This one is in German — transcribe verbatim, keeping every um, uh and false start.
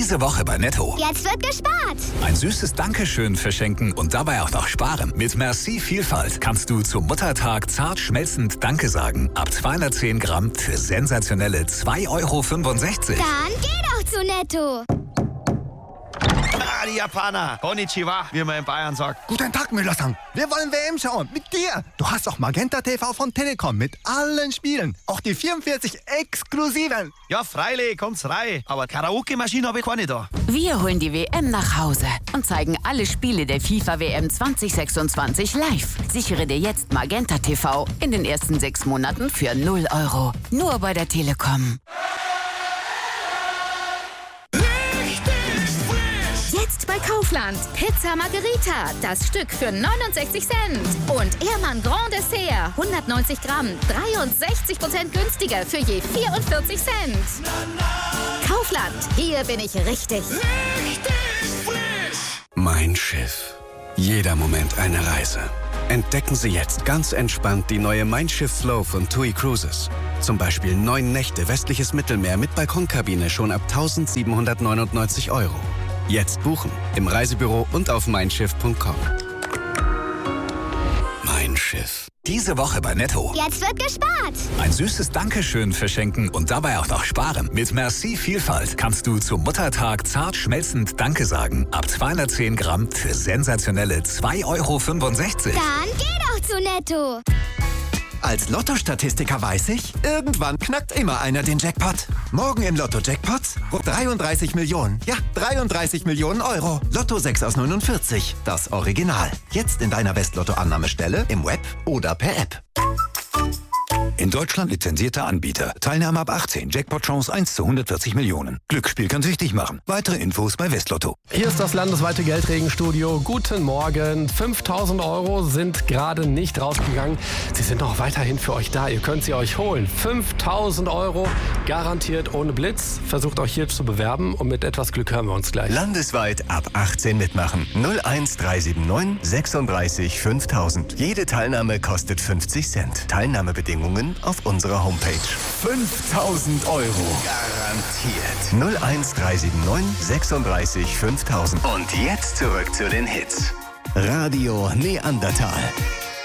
Diese Woche bei Netto. Jetzt wird gespart. Ein süßes Dankeschön verschenken und dabei auch noch sparen. Mit Merci Vielfalt kannst du zum Muttertag zart schmelzend Danke sagen. Ab zweihundertzehn Gramm für sensationelle zwei Euro fünfundsechzig. Dann geh doch zu Netto. Ah, die Japaner. Konnichiwa, wie man in Bayern sagt. Guten Tag, Müller-san. Wir wollen W M schauen. Mit dir. Du hast auch Magenta T V von Telekom mit allen Spielen. Auch die vierundvierzig exklusiven. Ja, freilich, kommt's rein. Aber Karaoke-Maschine habe ich keine da. Wir holen die W M nach Hause und zeigen alle Spiele der FIFA W M zwanzig sechsundzwanzig live. Sichere dir jetzt Magenta T V in den ersten sechs Monaten für null Euro. Nur bei der Telekom. Jetzt bei Kaufland. Pizza Margherita, das Stück für neunundsechzig Cent. Und Ehrmann Grand Dessert, hundertneunzig Gramm, dreiundsechzig Prozent günstiger für je vierundvierzig Cent. Kaufland, hier bin ich richtig. Richtig frisch. Mein Schiff. Jeder Moment eine Reise. Entdecken Sie jetzt ganz entspannt die neue Mein Schiff Flow von T U I Cruises. Zum Beispiel neun Nächte westliches Mittelmeer mit Balkonkabine schon ab eintausendsiebenhundertneunundneunzig Euro. Jetzt buchen im Reisebüro und auf mein schiff punkt com. Mein Schiff. Diese Woche bei Netto. Jetzt wird gespart. Ein süßes Dankeschön verschenken und dabei auch noch sparen. Mit Merci Vielfalt kannst du zum Muttertag zart schmelzend Danke sagen. Ab zweihundertzehn Gramm für sensationelle zwei Euro fünfundsechzig. Dann geh doch zu Netto. Als Lotto-Statistiker weiß ich, irgendwann knackt immer einer den Jackpot. Morgen im Lotto-Jackpots rund dreiunddreißig Millionen. Ja, dreiunddreißig Millionen Euro. Lotto sechs aus neunundvierzig. Das Original. Jetzt in deiner West-Lotto-Annahmestelle, im Web oder per App. In Deutschland lizenzierter Anbieter. Teilnahme ab achtzehn. Jackpot-Chance eins zu hundertvierzig Millionen. Glücksspiel kann süchtig machen. Weitere Infos bei Westlotto. Hier ist das landesweite Geldregenstudio. Guten Morgen. fünftausend Euro sind gerade nicht rausgegangen. Sie sind noch weiterhin für euch da. Ihr könnt sie euch holen. fünftausend Euro garantiert ohne Blitz. Versucht euch hier zu bewerben und mit etwas Glück hören wir uns gleich. Landesweit ab achtzehn mitmachen. null eins drei sieben neun sechsunddreißig fünftausend. Jede Teilnahme kostet fünfzig Cent. Teilnahmebedingungen auf unserer Homepage. fünftausend Euro. Garantiert. null eins drei sieben neun sechsunddreißig fünftausend. Und jetzt zurück zu den Hits. Radio Neandertal.